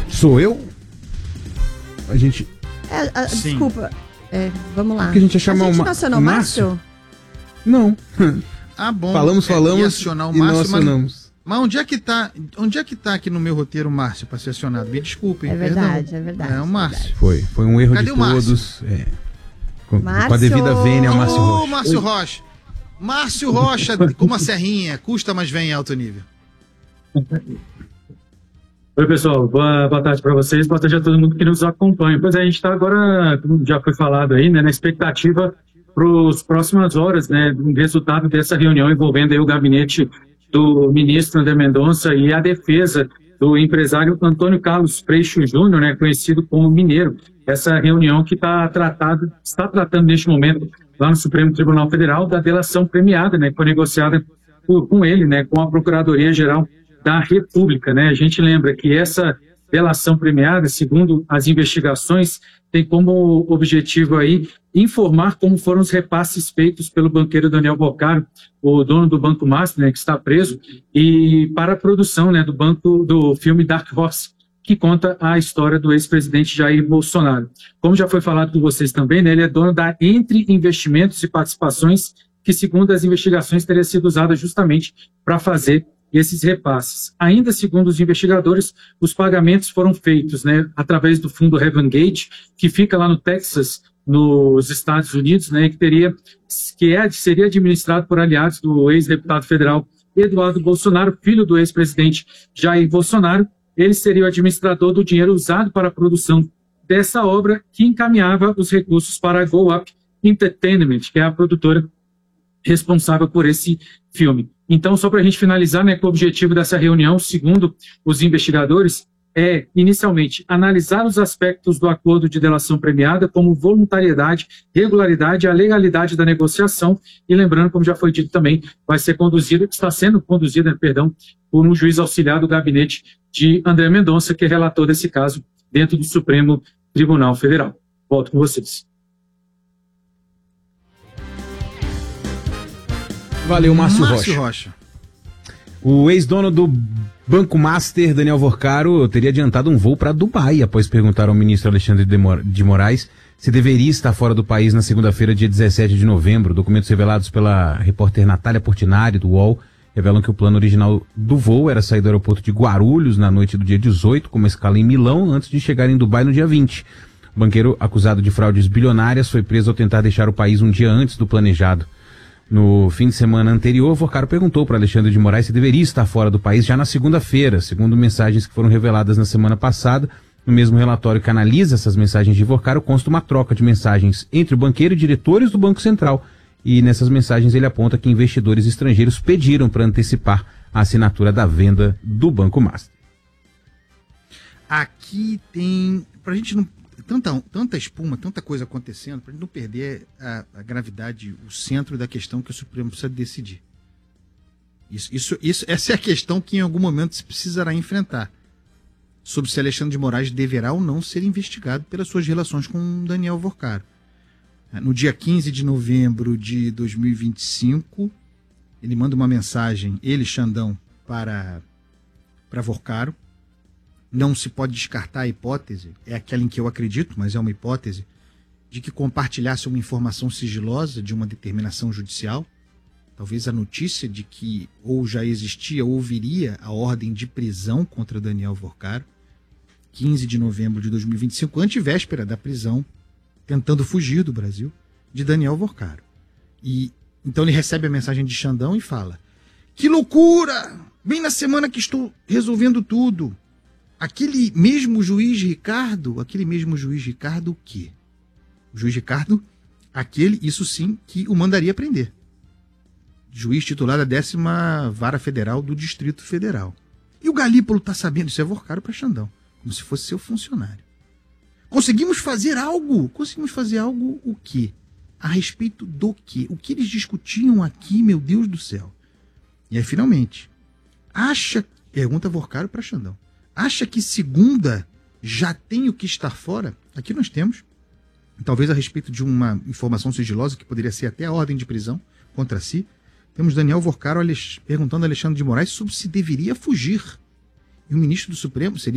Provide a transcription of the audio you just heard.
Sou eu? A gente... Desculpa. Vamos lá. Porque a gente ia chamar a gente não acionou o Márcio? Não. Bom. Falamos acionar o e Márcio, não acionamos. Mas onde é que tá aqui no meu roteiro o Márcio para ser acionado? Me desculpem. É verdade. É o Márcio. Foi um erro. Cadê de o Márcio? Todos. Com a devida vênia ao Márcio Rocha. Márcio Rocha. Márcio Rocha, com uma serrinha, custa, mas vem em alto nível. Oi, pessoal. Boa tarde para vocês. Boa tarde a todo mundo que nos acompanha. Pois é, a gente está agora, como já foi falado aí, né, na expectativa para as próximas horas, né, do resultado dessa reunião envolvendo aí o gabinete do ministro André Mendonça e a defesa do empresário Antônio Carlos Freixo Júnior, né, conhecido como Mineiro. Essa reunião que está tratando neste momento lá no Supremo Tribunal Federal da delação premiada, né, que foi negociada com ele, né, com a Procuradoria-Geral da República, né? A gente lembra que essa delação premiada, segundo as investigações, tem como objetivo aí informar como foram os repasses feitos pelo banqueiro Daniel Vocaro, o dono do Banco Master, né, que está preso, e para a produção, né, do filme Dark Horse, que conta a história do ex-presidente Jair Bolsonaro. Como já foi falado com vocês também, né, ele é dono da Entre Investimentos e Participações, que segundo as investigações teria sido usada justamente para fazer esses repasses. Ainda segundo os investigadores, os pagamentos foram feitos, né, através do fundo Heaven Gate, que fica lá no Texas, nos Estados Unidos, né, seria administrado por aliados do ex-deputado federal Eduardo Bolsonaro, filho do ex-presidente Jair Bolsonaro. Ele seria o administrador do dinheiro usado para a produção dessa obra, que encaminhava os recursos para a Go Up Entertainment, que é a produtora responsável por esse filme. Então, só para a gente finalizar, né, que o objetivo dessa reunião, segundo os investigadores, é, inicialmente, analisar os aspectos do acordo de delação premiada, como voluntariedade, regularidade e a legalidade da negociação, e lembrando, como já foi dito também, está sendo conduzida, por um juiz auxiliar do gabinete de André Mendonça, que é relator desse caso dentro do Supremo Tribunal Federal. Volto com vocês. Valeu, Márcio Rocha. O ex-dono do Banco Master, Daniel Vocaro, teria adiantado um voo para Dubai após perguntar ao ministro Alexandre de Moraes se deveria estar fora do país na segunda-feira, dia 17 de novembro. Documentos revelados pela repórter Natália Portinari, do UOL, revelam que o plano original do voo era sair do aeroporto de Guarulhos na noite do dia 18, com uma escala em Milão, antes de chegar em Dubai no dia 20. O banqueiro, acusado de fraudes bilionárias, foi preso ao tentar deixar o país um dia antes do planejado. No fim de semana anterior, Vocaro perguntou para Alexandre de Moraes se deveria estar fora do país já na segunda-feira, segundo mensagens que foram reveladas na semana passada. No mesmo relatório que analisa essas mensagens de Vocaro, consta uma troca de mensagens entre o banqueiro e diretores do Banco Central. E nessas mensagens ele aponta que investidores estrangeiros pediram para antecipar a assinatura da venda do Banco Master. Aqui tem, pra gente não... Tanta espuma, tanta coisa acontecendo, para a gente não perder a gravidade, o centro da questão que o Supremo precisa decidir. Essa é a questão que em algum momento se precisará enfrentar. Sobre se Alexandre de Moraes deverá ou não ser investigado pelas suas relações com Daniel Vocaro. No dia 15 de novembro de 2025, ele manda uma mensagem, Xandão, para Vocaro. Não se pode descartar a hipótese, é aquela em que eu acredito, mas é uma hipótese, de que compartilhasse uma informação sigilosa de uma determinação judicial, talvez a notícia de que ou já existia ou viria a ordem de prisão contra Daniel Vocaro, 15 de novembro de 2025, antevéspera da prisão, tentando fugir do Brasil, de Daniel Vocaro. E então ele recebe a mensagem de Xandão e fala: que loucura! Bem na semana que estou resolvendo tudo. Aquele mesmo juiz Ricardo o quê? O juiz Ricardo, isso sim, que o mandaria prender. Juiz titular da 10ª Vara Federal do Distrito Federal. E o Galípolo está sabendo, isso é Vocaro para Xandão, como se fosse seu funcionário. Conseguimos fazer algo o quê? A respeito do quê? O que eles discutiam aqui, meu Deus do céu? E aí, finalmente, pergunta Vocaro para Xandão. Acha que segunda já tem o que estar fora? Aqui nós temos, talvez a respeito de uma informação sigilosa que poderia ser até a ordem de prisão contra si, temos Daniel Vocaro perguntando a Alexandre de Moraes sobre se deveria fugir. E o ministro do Supremo seria